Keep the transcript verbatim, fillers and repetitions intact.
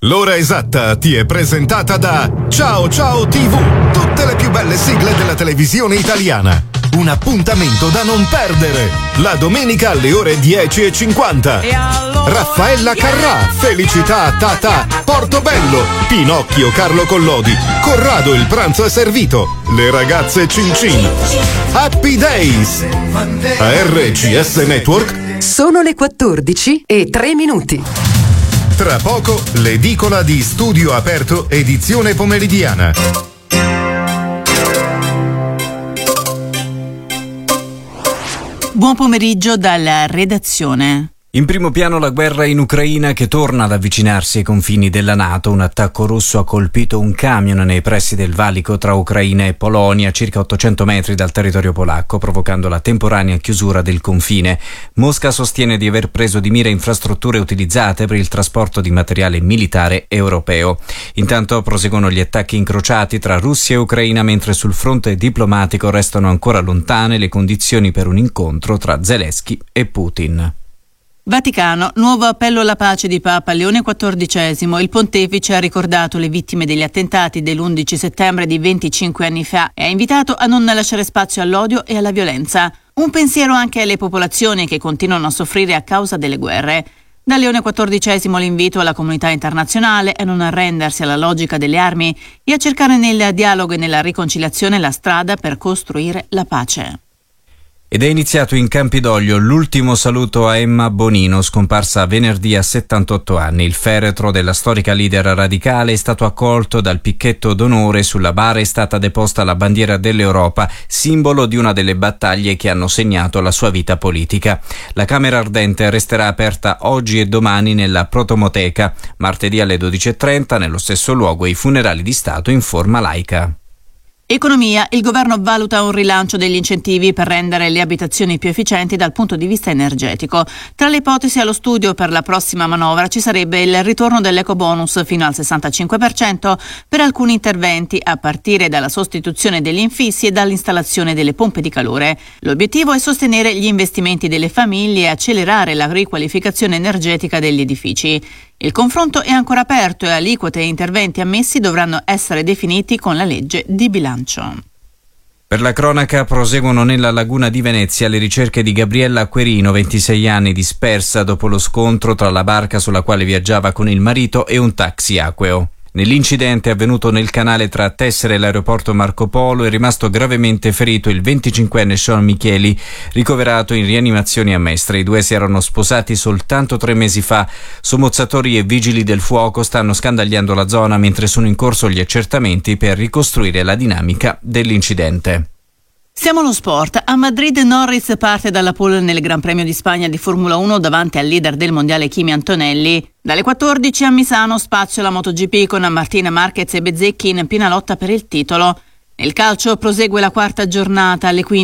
L'ora esatta ti è presentata da Ciao Ciao tivù, tutte le più belle sigle della televisione italiana. Un appuntamento da non perdere. La domenica alle ore dieci e cinquanta. Raffaella Carrà, Felicità Tata, Portobello, Pinocchio Carlo Collodi, Corrado il pranzo è servito, le ragazze Cin Cin, Happy Days. A R C S Network sono le quattordici e tre minuti. Tra poco l'edicola di Studio Aperto edizione pomeridiana. Buon pomeriggio dalla redazione. In primo piano la guerra in Ucraina che torna ad avvicinarsi ai confini della NATO. Un attacco russo ha colpito un camion nei pressi del valico tra Ucraina e Polonia, circa ottocento metri dal territorio polacco, provocando la temporanea chiusura del confine. Mosca sostiene di aver preso di mira infrastrutture utilizzate per il trasporto di materiale militare europeo. Intanto proseguono gli attacchi incrociati tra Russia e Ucraina, mentre sul fronte diplomatico restano ancora lontane le condizioni per un incontro tra Zelensky e Putin. Vaticano, nuovo appello alla pace di Papa Leone quattordicesimo. Il pontefice ha ricordato le vittime degli attentati dell'undici settembre di venticinque anni fa e ha invitato a non lasciare spazio all'odio e alla violenza. Un pensiero anche alle popolazioni che continuano a soffrire a causa delle guerre. Da Leone quattordicesimo l'invito alla comunità internazionale a non arrendersi alla logica delle armi e a cercare nel dialogo e nella riconciliazione la strada per costruire la pace. Ed è iniziato in Campidoglio l'ultimo saluto a Emma Bonino, scomparsa venerdì a settantotto anni. Il feretro della storica leader radicale è stato accolto dal picchetto d'onore. Sulla bara è stata deposta la bandiera dell'Europa, simbolo di una delle battaglie che hanno segnato la sua vita politica. La Camera Ardente resterà aperta oggi e domani nella Protomoteca. Martedì alle dodici e trenta, nello stesso luogo, i funerali di Stato in forma laica. Economia, il governo valuta un rilancio degli incentivi per rendere le abitazioni più efficienti dal punto di vista energetico. Tra le ipotesi allo studio per la prossima manovra ci sarebbe il ritorno dell'ecobonus fino al sessantacinque per cento per alcuni interventi, a partire dalla sostituzione degli infissi e dall'installazione delle pompe di calore. L'obiettivo è sostenere gli investimenti delle famiglie e accelerare la riqualificazione energetica degli edifici. Il confronto è ancora aperto e aliquote e interventi ammessi dovranno essere definiti con la legge di bilancio. Per la cronaca proseguono nella laguna di Venezia le ricerche di Gabriella Acquerino, ventisei anni, dispersa dopo lo scontro tra la barca sulla quale viaggiava con il marito e un taxi acqueo. Nell'incidente avvenuto nel canale tra Tessera e l'aeroporto Marco Polo è rimasto gravemente ferito il venticinquenne Sean Micheli, ricoverato in rianimazione a Mestre. I due si erano sposati soltanto tre mesi fa. Sommozzatori e vigili del fuoco stanno scandagliando la zona mentre sono in corso gli accertamenti per ricostruire la dinamica dell'incidente. Siamo allo sport. A Madrid Norris parte dalla pole nel Gran Premio di Spagna di Formula uno davanti al leader del mondiale Kimi Antonelli. Dalle quattordici a Misano spazio alla MotoGP con Martina Marquez e Bezzecchi in piena lotta per il titolo. Nel calcio prosegue la quarta giornata alle quindici.